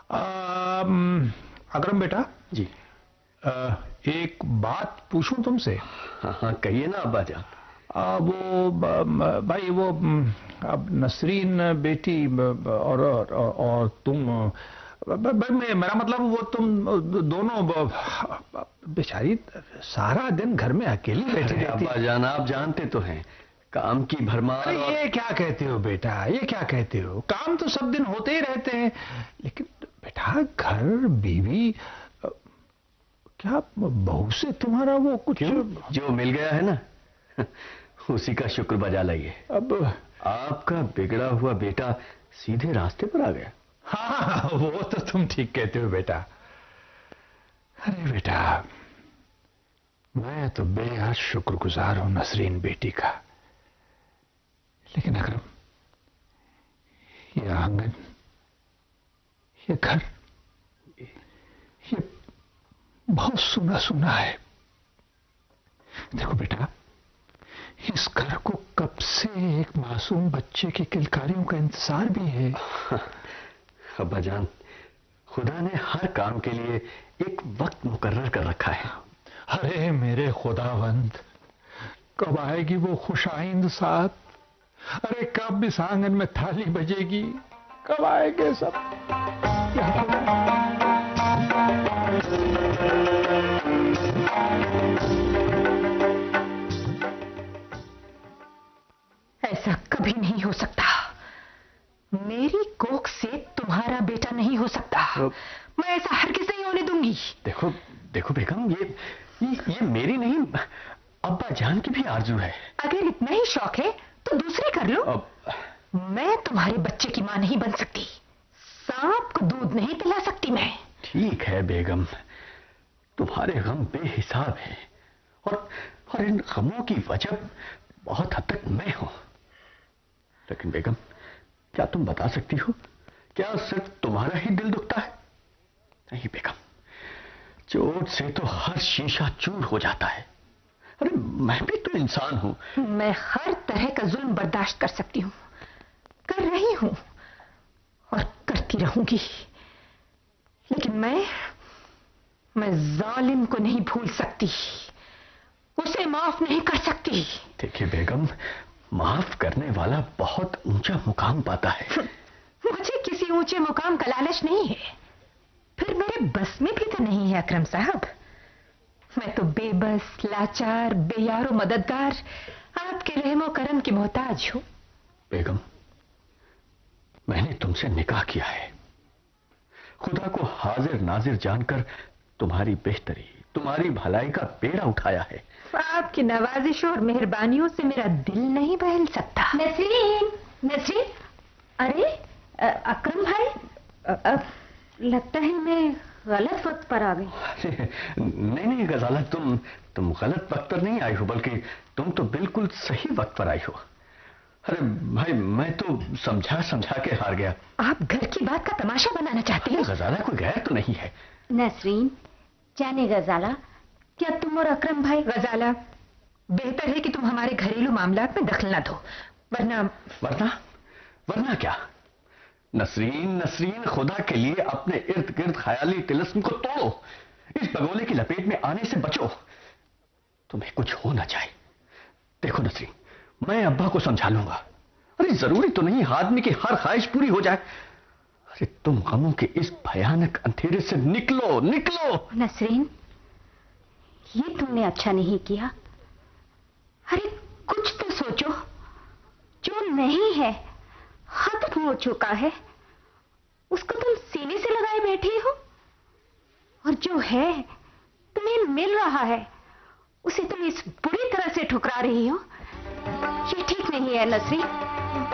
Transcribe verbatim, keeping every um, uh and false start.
अम, अकरम बेटा जी। आ, एक बात पूछूं तुमसे? हाँ हाँ कहिए ना अब्बा जान। आ, वो ब, भाई वो अब नसरीन बेटी और और, और तुम भाई मैं मेरा मतलब वो तुम दोनों बेचारी सारा दिन घर में अकेली बैठी रहती। अब्बा जान आप जानते तो हैं काम की भरमार। अरे और... ये क्या कहते हो बेटा, ये क्या कहते हो? काम तो सब दिन होते ही रहते हैं, लेकिन बेटा घर बीवी क्या बहू से तुम्हारा वो कुछ? क्यों? जो मिल गया है ना उसी का शुक्र बजा लाइए। अब आपका बिगड़ा हुआ बेटा सीधे रास्ते पर आ गया। हाँ वो तो तुम ठीक कहते हो बेटा। अरे बेटा मैं तो बेहद शुक्रगुजार हूं नसरीन बेटी का, लेकिन अकरम ये आंगन, ये घर, ये बहुत सुना सुना है। देखो बेटा इस घर को कब से एक मासूम बच्चे की किलकारियों का इंतजार भी है। अब्बा जान खुदा ने हर काम के लिए एक वक्त मुकर्रर कर रखा है। अरे मेरे खुदावंद कब आएगी वो खुशाइंद साथ? अरे कब इस आंगन में थाली बजेगी? कब आएंगे सब? ऐसा कभी नहीं हो सकता। मेरी कोख से तुम्हारा बेटा नहीं हो सकता। मैं ऐसा हरगिज़ नहीं होने दूंगी। देखो देखो बेगम ये ये, ये मेरी नहीं अब्बा जान की भी आरजू है। अगर इतना ही शौक है तो दूसरी कर लो। अब... मैं तुम्हारे बच्चे की मां नहीं बन सकती, सांप को दूध नहीं पिला सकती मैं। ठीक है बेगम तुम्हारे गम बेहिसाब हैं और और इन गमों की वजह बहुत हद तक मैं हूं, लेकिन बेगम क्या तुम बता सकती हो क्या सिर्फ तुम्हारा ही दिल दुखता है? नहीं बेगम चोट से तो हर शीशा चूर हो जाता है। अरे मैं भी तो इंसान हूं। मैं हर तरह का जुल्म बर्दाश्त कर सकती हूं, कर रही हूं और करती रहूंगी, लेकिन मैं मैं जालिम को नहीं भूल सकती, उसे माफ नहीं कर सकती। देखिए बेगम माफ करने वाला बहुत ऊंचा मुकाम पाता है। मुझे किसी ऊंचे मुकाम का लालच नहीं है, फिर मेरे बस में भी तो नहीं है अकरम साहब। मैं तो बेबस लाचार बेयारो मददगार आपके रहमो करम की मोहताज हूं। बेगम मैंने तुमसे निकाह किया है, खुदा को हाजिर नाजिर जानकर तुम्हारी बेहतरी तुम्हारी भलाई का बेड़ा उठाया है। आपकी नवाजिशों और मेहरबानियों से मेरा दिल नहीं बहल सकता। नसरीन नसरीन अरे अकरम भाई अ, अ, लगता है मैं गलत वक्त पर आ गई। नहीं नहीं गजाला तुम तुम गलत वक्त पर नहीं आई हो, बल्कि तुम तो बिल्कुल सही वक्त पर आई हो। अरे भाई मैं तो समझा समझा के हार गया। आप घर की बात का तमाशा बनाना चाहते हैं? गजाला कोई गैर तो नहीं है। नसरीन जाने गजाला क्या तुम और अकरम भाई? गजाला बेहतर है कि तुम हमारे घरेलू मामलात में दखल न दो, वरना वरना वरना क्या? नसरीन नसरीन खुदा के लिए अपने इर्द गिर्द ख्याली तिलिस्म को तोड़ो, इस बगोले की लपेट में आने से बचो, तुम्हें कुछ हो ना जाए। देखो नसरीन मैं अब्बा को समझा लूंगा। अरे जरूरी तो नहीं आदमी की हर ख्वाहिश पूरी हो जाए। अरे तुम गमों के इस भयानक अंधेरे से निकलो निकलो। नसरीन ये तुमने अच्छा नहीं किया। अरे कुछ तो सोचो, जो नहीं है खत्म हो चुका है उसको तुम सीने से लगाए बैठी हो, और जो है तुम्हें मिल रहा है उसे तुम इस बुरी तरह से ठुकरा रही हो। ये ठीक नहीं है नसरीन।